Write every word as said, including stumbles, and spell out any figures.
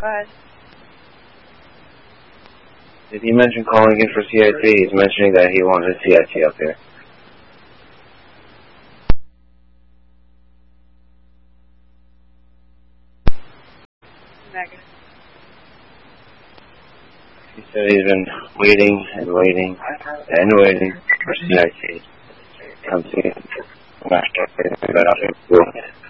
Go ahead. Did he mention calling in for C I T? He's mentioning that he wanted a C I T up here. Negative. He said he's been waiting and waiting and waiting for C I T. Come see him. I'm not sure if he's been out here.